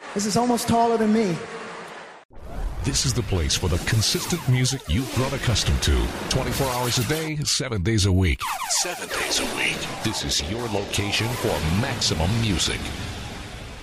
This is almost taller than me. This is the place for the consistent music you've grown accustomed to. 24 hours a day, 7 days a week. 7 days a week. This is your location for maximum music.